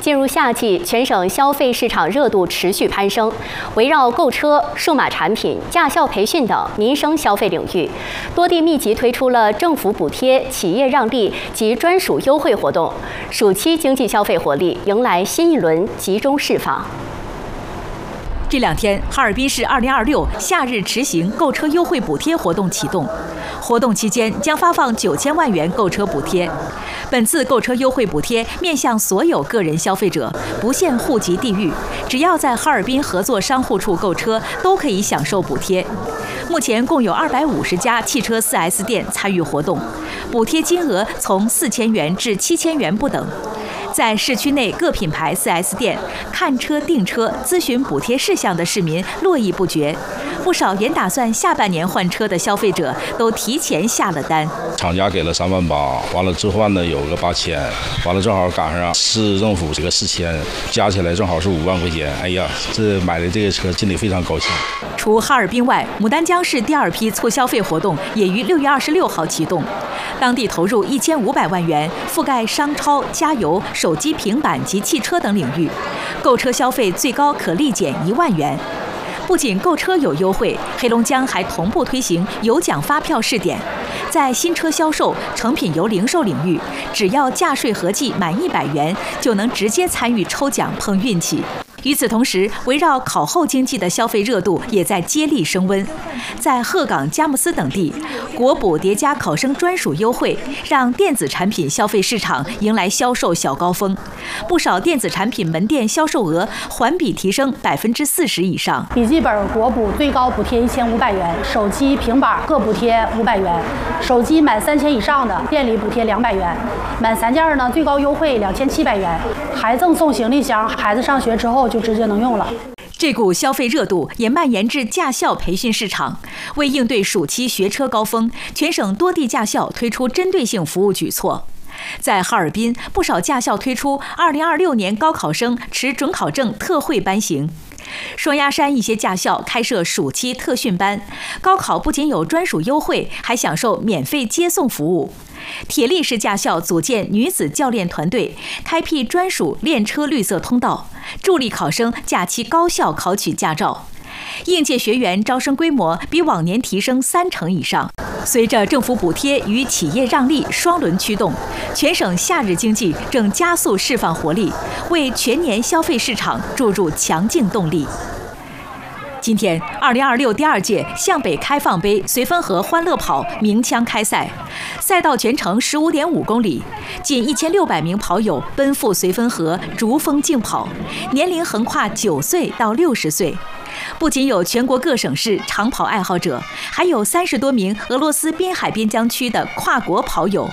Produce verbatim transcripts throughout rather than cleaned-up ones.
进入夏季，全省消费市场热度持续攀升。围绕购车、数码产品、驾校培训等民生消费领域，多地密集推出了政府补贴、企业让利及专属优惠活动，暑期经济消费活力迎来新一轮集中释放。 这两天，哈尔滨市二零二六夏日迟行购车优惠补贴活动启动。活动期间将发放九千万元购车补贴。本次购车优惠补贴面向所有个人消费者，不限户籍地域，只要在哈尔滨合作商户处购车，都可以享受补贴。目前共有二百五十家汽车 四 S 店参与活动，补贴金额从四千元至七千元不等。 在市区内各品牌 四 S 店看车、订车、咨询补贴事项的市民络绎不绝，不少原打算下半年换车的消费者都提前下了单。 厂家给了三万八，完了置换呢有个八千，完了正好赶上市政府这个四千，加起来正好是五万块钱。哎呀，这买的这个车心里非常高兴。 除哈尔滨外，牡丹江市第二批促消费活动也于六月二十六号启动。 当地投入一千五百万元，覆盖商超、加油、手机、平板及汽车等领域，购车消费最高可立减一万元。不仅购车有优惠，黑龙江还同步推行有奖发票试点，在新车销售、成品油零售领域，只要价税合计满一百元，就能直接参与抽奖碰运气。 与此同时，围绕考后经济的消费热度也在接力升温。在鹤岗、佳木斯等地，国补叠加考生专属优惠，让电子产品消费市场迎来销售小高峰。不少电子产品门店销售额环比提升百分之四十以上。 笔记本国补最高补贴一千五百元，手机、平板各补贴五百元。手机满三千以上的，店里补贴两百元。满三件呢，最高优惠两千七百元，还赠送行李箱，孩子上学之后 就直接能用了。 这股消费热度也蔓延至驾校培训市场。为应对暑期学车高峰，全省多地驾校推出针对性服务举措。在哈尔滨，不少驾校推出二零二六年高考生持准考证特惠班型。 双鸭山一些驾校开设暑期特训班，高考不仅有专属优惠，还享受免费接送服务。铁力市驾校组建女子教练团队，开辟专属练车绿色通道，助力考生假期高效考取驾照。应届学员招生规模比往年提升三成以上。随着政府补贴与企业让利双轮驱动，全省夏日经济正加速释放活力，为全年消费市场注入强劲动力。 今天，二零二六第二届向北开放杯绥芬河欢乐跑鸣枪开赛，赛道全程十五点五公里，近一千六百名跑友奔赴绥芬河逐风竞跑，年龄横跨九岁到六十岁。不仅有全国各省市长跑爱好者，还有三十多名俄罗斯滨海边疆区的跨国跑友。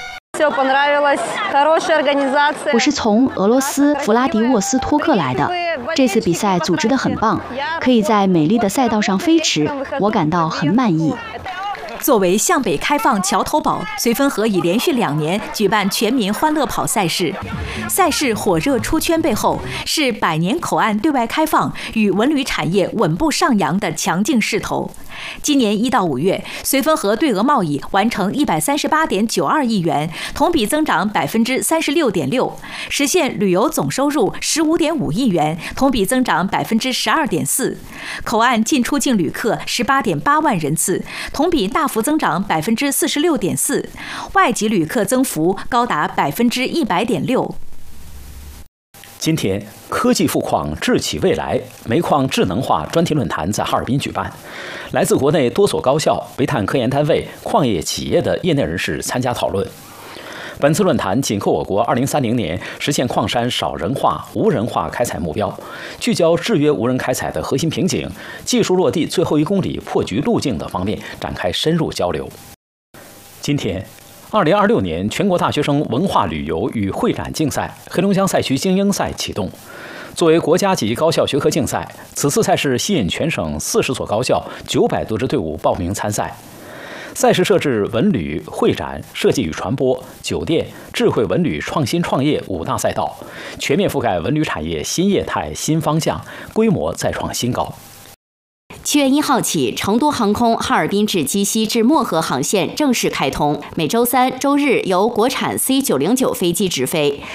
我是从俄罗斯弗拉迪沃斯托克来的。这次比赛组织得很棒，可以在美丽的赛道上飞驰，我感到很满意。 作为向北开放桥头堡，绥芬河已连续两年举办全民欢乐跑赛事。赛事火热出圈背后，是百年口岸对外开放与文旅产业稳步上扬的强劲势头。今年一到五月，绥芬河对俄贸易完成一百三十八点九二亿元，同比增长百分之三十六点六，实现旅游总收入十五点五亿元，同比增长百分之十二点四。口岸进出境旅客十八点八万人次，同比大幅增长百分之四十六点四，外籍旅客增幅高达百分之一百点六。 今天，科技富矿智企未来煤矿智能化专题论坛在哈尔滨举办，来自国内多所高校、煤炭科研单位、矿业企业的业内人士参加讨论。本次论坛紧扣我国二零三零年实现矿山少人化、无人化开采目标，聚焦制约无人开采的核心瓶颈、技术落地最后一公里破局路径等方面展开深入交流。今天，二零二六年全国大学生文化旅游与会展竞赛黑龙江赛区精英赛启动。作为国家级高校学科竞赛，此次赛事吸引全省四十所高校九百多支队伍报名参赛。赛事设置文旅、会展、设计与传播、酒店、智慧文旅创新创业五大赛道，全面覆盖文旅产业新业态新方向，规模再创新高。 七月一号起，成都航空哈尔滨至鸡西至漠河航线正式开通，每周三、周日由国产 C 九零九飞机直飞。